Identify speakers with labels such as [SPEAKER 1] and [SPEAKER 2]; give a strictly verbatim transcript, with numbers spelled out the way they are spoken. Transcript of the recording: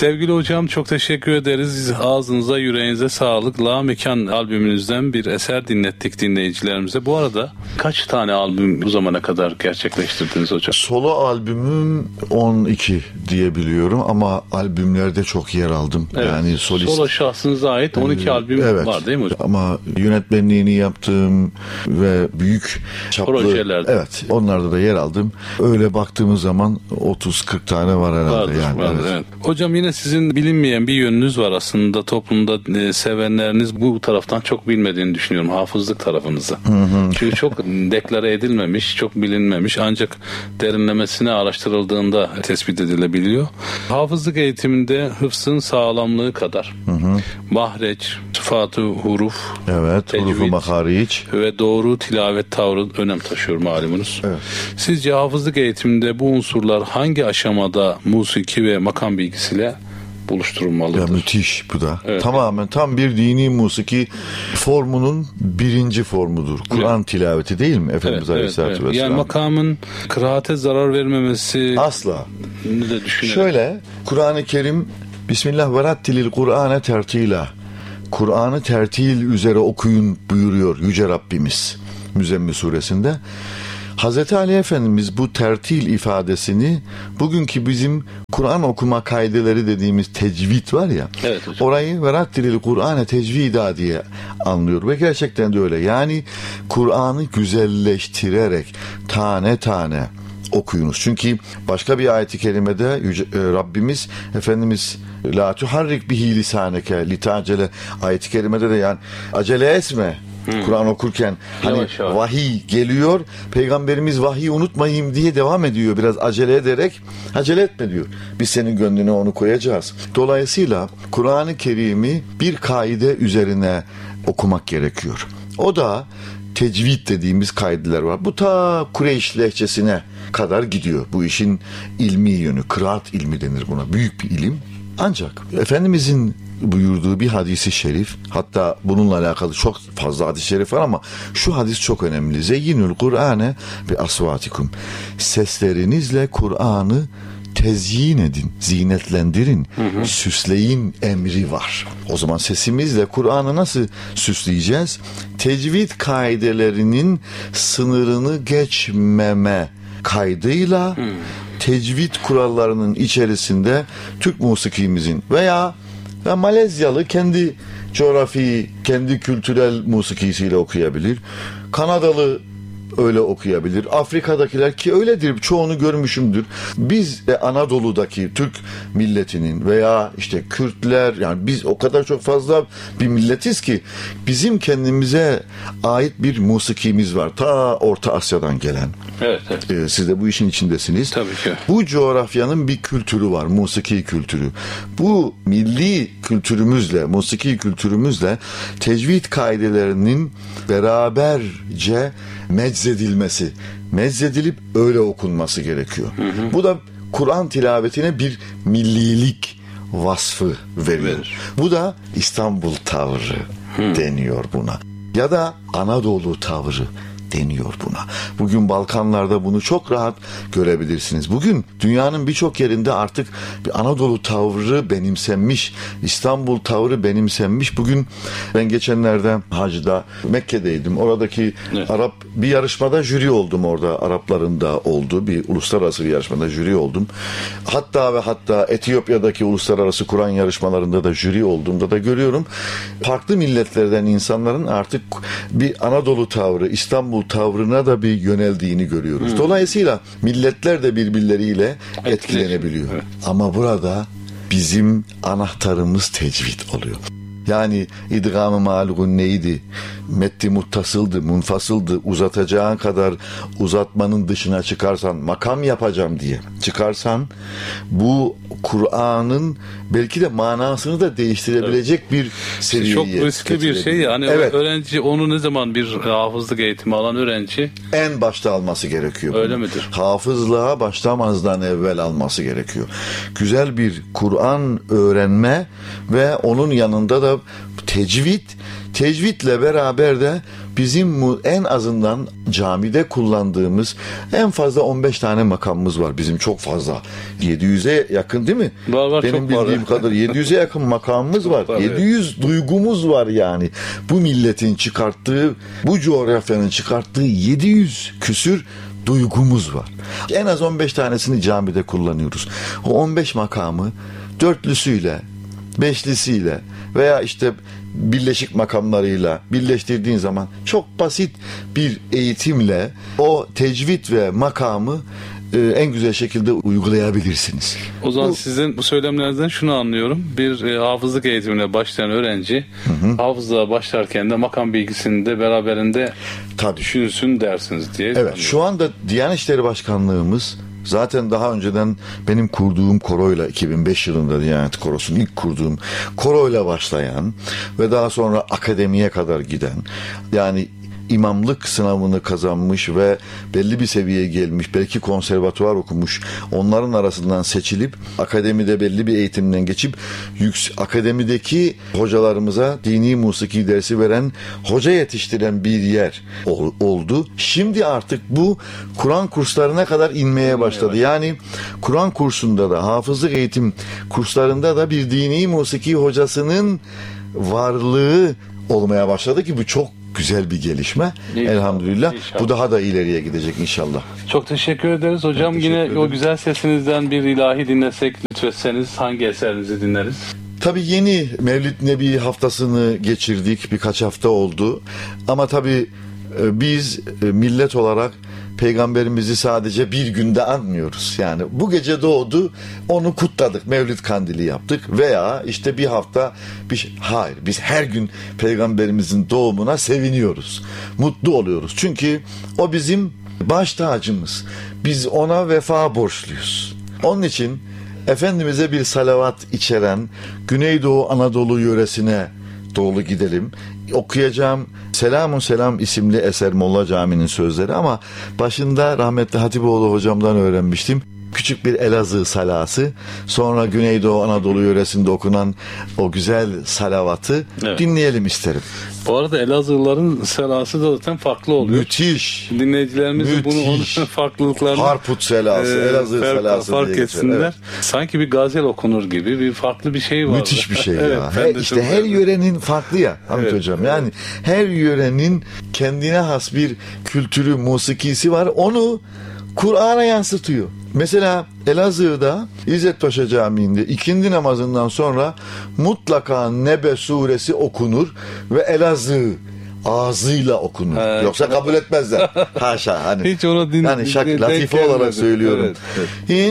[SPEAKER 1] Sevgili hocam, çok teşekkür ederiz. Ağzınıza, yüreğinize sağlık. La Mekan albümünüzden bir eser dinlettik dinleyicilerimize. Bu arada kaç tane albüm bu zamana kadar gerçekleştirdiniz hocam?
[SPEAKER 2] Solo albümüm on iki diye biliyorum ama albümlerde çok yer aldım.
[SPEAKER 1] Evet.
[SPEAKER 2] Yani solist.
[SPEAKER 1] Solo şahsınıza ait on iki albüm
[SPEAKER 2] evet.
[SPEAKER 1] var değil mi hocam?
[SPEAKER 2] Ama yönetmenliğini yaptığım ve büyük çaplı
[SPEAKER 1] projelerde.
[SPEAKER 2] Evet. Onlarda da yer aldım. Öyle baktığımız zaman otuz kırk tane var herhalde.
[SPEAKER 1] Vardır,
[SPEAKER 2] yani.
[SPEAKER 1] vardır, evet. Evet. Hocam, yine sizin bilinmeyen bir yönünüz var aslında. Toplumda e, sevenleriniz bu taraftan çok bilmediğini düşünüyorum. Hafızlık tarafınızı. Hı hı. Çünkü çok deklare edilmemiş, çok bilinmemiş. Ancak derinlemesine araştırıldığında tespit edilebiliyor. Hafızlık eğitiminde hıfzın sağlamlığı kadar hı hı. mahreç, sıfat-ı huruf,
[SPEAKER 2] evet, hurufu mahariç
[SPEAKER 1] ve doğru tilavet tavrı önem taşıyor malumunuz.
[SPEAKER 2] Evet.
[SPEAKER 1] Sizce hafızlık eğitiminde bu unsurlar hangi aşamada musiki ve makam bilgisiyle buluşturulmalıdır?
[SPEAKER 2] Ya müthiş bu da.
[SPEAKER 1] Evet.
[SPEAKER 2] Tamamen tam bir dini musiki formunun birinci formudur. Kur'an evet. tilaveti değil mi Efendimiz
[SPEAKER 1] evet,
[SPEAKER 2] Aleyhisselatü
[SPEAKER 1] evet, evet.
[SPEAKER 2] Vesselam?
[SPEAKER 1] Yani makamın kıraate zarar vermemesi
[SPEAKER 2] asla.
[SPEAKER 1] De düşünelim.
[SPEAKER 2] Şöyle, Kur'an-ı Kerim Bismillah ve rattilil Kur'ane tertila. Kur'an'ı tertil üzere okuyun buyuruyor Yüce Rabbimiz Müzzemmil suresinde. Hazreti Ali Efendimiz bu tertil ifadesini bugünkü bizim Kur'an okuma kaideleri dediğimiz tecvid var ya,
[SPEAKER 1] evet,
[SPEAKER 2] orayı ve rattilil Kur'ane tecvida diye anlıyor ve gerçekten de öyle. Yani Kur'an'ı güzelleştirerek tane tane okuyunuz. Çünkü başka bir ayet-i kerimede Yüce, e, Rabbimiz Efendimiz la tuharrik bihi lisaneke litacele ayet-i kerimede de yani acele etme. Hmm. Kur'an okurken hani
[SPEAKER 1] yavaş yavaş
[SPEAKER 2] vahiy geliyor, Peygamberimiz vahiyi unutmayayım diye devam ediyor biraz acele ederek. Acele etme diyor. Biz senin gönlüne onu koyacağız. Dolayısıyla Kur'an-ı Kerim'i bir kaide üzerine okumak gerekiyor. O da tecvid dediğimiz kaideler var. Bu ta Kureyş lehçesine kadar gidiyor. Bu işin ilmi yönü, kıraat ilmi denir buna. Büyük bir ilim. Ancak Efendimizin buyurduğu bir hadisi şerif, hatta bununla alakalı çok fazla hadis-i şerif var ama şu hadis çok önemli. Zeyyinül Kur'ane bi asvatikum. Seslerinizle Kur'an'ı tezyin edin, zinetlendirin, hı hı. süsleyin emri var. O zaman sesimizle Kur'an'ı nasıl süsleyeceğiz? Tecvid kaidelerinin sınırını geçmeme kaydıyla hmm. tecvid kurallarının içerisinde Türk musikimizin veya ve Malezyalı kendi coğrafi, kendi kültürel musikisiyle okuyabilir. Kanadalı öyle okuyabilir. Afrika'dakiler ki öyledir. Çoğunu görmüşümdür. Biz de Anadolu'daki Türk milletinin veya işte Kürtler, yani biz o kadar çok fazla bir milletiz ki bizim kendimize ait bir musikimiz var. Ta Orta Asya'dan gelen.
[SPEAKER 1] Evet, evet.
[SPEAKER 2] Ee, siz de bu işin içindesiniz.
[SPEAKER 1] Tabii ki.
[SPEAKER 2] Bu coğrafyanın bir kültürü var. Musiki kültürü. Bu milli kültürümüzle, musiki kültürümüzle tecvid kaidelerinin beraberce meczedilmesi, meczedilip öyle okunması gerekiyor. Hı hı. Bu da Kur'an tilavetine bir millilik vasfı veriyor. Verir. Bu da İstanbul tavrı hı. deniyor buna. Ya da Anadolu tavrı deniyor buna. Bugün Balkanlarda bunu çok rahat görebilirsiniz. Bugün dünyanın birçok yerinde artık bir Anadolu tavrı benimsenmiş, İstanbul tavrı benimsenmiş. Bugün ben geçenlerde hacda Mekke'deydim. Oradaki evet. Arap bir yarışmada jüri oldum orada. Arapların da olduğu bir uluslararası bir yarışmada jüri oldum. Hatta ve hatta Etiyopya'daki uluslararası Kur'an yarışmalarında da jüri olduğumda da görüyorum. Farklı milletlerden insanların artık bir Anadolu tavrı, İstanbul tavrına da bir yöneldiğini görüyoruz. Hmm. Dolayısıyla milletler de birbirleriyle etkilenebiliyor. Evet. Ama burada bizim anahtarımız tecvid oluyor. Yani idgam-ı ma'lugun neydi? Metti muttasıldı, munfasıldı. Uzatacağın kadar uzatmanın dışına çıkarsan, makam yapacağım diye çıkarsan, bu Kur'an'ın belki de manasını da değiştirebilecek evet. bir seviyeye
[SPEAKER 1] çok riskli bir şey yani. Evet. Öğrenci onu ne zaman bir hafızlık eğitimi alan öğrenci
[SPEAKER 2] en başta alması gerekiyor.
[SPEAKER 1] Öyle
[SPEAKER 2] bunu.
[SPEAKER 1] midir?
[SPEAKER 2] Hafızlığa başlamazdan evvel alması gerekiyor. Güzel bir Kur'an öğrenme ve onun yanında da tecvid, tecvidle beraber de bizim bu en azından camide kullandığımız en fazla on beş tane makamımız var bizim, çok fazla. yedi yüze yakın değil mi?
[SPEAKER 1] Var var,
[SPEAKER 2] Benim
[SPEAKER 1] çok
[SPEAKER 2] bildiğim
[SPEAKER 1] var.
[SPEAKER 2] kadar yedi yüze yakın makamımız var.
[SPEAKER 1] var,
[SPEAKER 2] yedi yüz evet. duygumuz var yani. Bu milletin çıkarttığı, bu coğrafyanın çıkarttığı yedi yüz küsür duygumuz var. En az on beş tanesini camide kullanıyoruz. O on beş makamı dörtlüsüyle, beşlisiyle veya işte birleşik makamlarıyla birleştirdiğin zaman çok basit bir eğitimle o tecvid ve makamı e, en güzel şekilde uygulayabilirsiniz.
[SPEAKER 1] O zaman
[SPEAKER 2] bu,
[SPEAKER 1] sizin bu söylemlerinizden şunu anlıyorum. Bir e, hafızlık eğitimine başlayan öğrenci hı hı. hafızlığa başlarken de makam bilgisini de beraberinde tabii düşünsün dersiniz diye.
[SPEAKER 2] Evet,
[SPEAKER 1] anlıyorum.
[SPEAKER 2] Şu anda Diyanet İşleri Başkanlığımız zaten daha önceden benim kurduğum koroyla, iki bin beş yılında Diyanet Korosu'nu ilk kurduğum koroyla başlayan ve daha sonra akademiye kadar giden, yani imamlık sınavını kazanmış ve belli bir seviyeye gelmiş, belki konservatuvar okumuş, onların arasından seçilip akademide belli bir eğitimden geçip yüksek akademideki hocalarımıza dini musiki dersi veren, hoca yetiştiren bir yer oldu. Şimdi artık bu Kur'an kurslarına kadar inmeye başladı. Yani Kur'an kursunda da, hafızlık eğitim kurslarında da bir dini musiki hocasının varlığı olmaya başladı ki bu çok güzel bir gelişme. İnşallah, elhamdülillah. İnşallah. Bu daha da ileriye gidecek inşallah.
[SPEAKER 1] Çok teşekkür ederiz hocam. Teşekkür Yine ederim. O güzel sesinizden bir ilahi dinlesek lütfetseniz hangi eserinizi dinleriz? Tabii
[SPEAKER 2] yeni Mevlid Nebi haftasını geçirdik. Birkaç hafta oldu. Ama tabii biz millet olarak Peygamberimizi sadece bir günde anmıyoruz. Yani bu gece doğdu, onu kutladık, Mevlid Kandili yaptık veya işte bir hafta bir şey. Hayır, biz her gün Peygamberimizin doğumuna seviniyoruz, mutlu oluyoruz. Çünkü o bizim baş tacımız. Biz ona vefa borçluyuz. Onun için Efendimiz'e bir salavat içeren Güneydoğu Anadolu yöresine doğru gidelim. Okuyacağım Selamun Selam isimli eser Molla Cami'nin sözleri ama başında rahmetli Hatipoğlu hocamdan öğrenmiştim. Küçük bir Elazığ salası, sonra Güneydoğu Anadolu yöresinde okunan o güzel salavatı evet. dinleyelim isterim.
[SPEAKER 1] Bu arada Elazığlıların selası da zaten farklı oluyor.
[SPEAKER 2] Müthiş.
[SPEAKER 1] Dinleyicilerimizin
[SPEAKER 2] Müthiş.
[SPEAKER 1] bunu onun farklılıklarını
[SPEAKER 2] Harput selası, e, Elazığ fark, selası
[SPEAKER 1] fark
[SPEAKER 2] diye
[SPEAKER 1] etsinler.
[SPEAKER 2] Evet.
[SPEAKER 1] Sanki bir gazel okunur gibi bir farklı bir şey var.
[SPEAKER 2] Müthiş bir şey
[SPEAKER 1] evet,
[SPEAKER 2] ya. He, işte her yörenin farklı ya Hamit evet, hocam. Yani evet. her yörenin kendine has bir kültürü, musikisi var. Onu Kur'an'a yansıtıyor. Mesela Elazığ'da İzzet Paşa Camii'nde ikindi namazından sonra mutlaka Nebe suresi okunur ve Elazığ ağzıyla okunur. He, Yoksa kabul etmezler. Haşa. Hani,
[SPEAKER 1] hiç onu din,
[SPEAKER 2] yani şak, latife olarak söylüyorum. Evet, evet.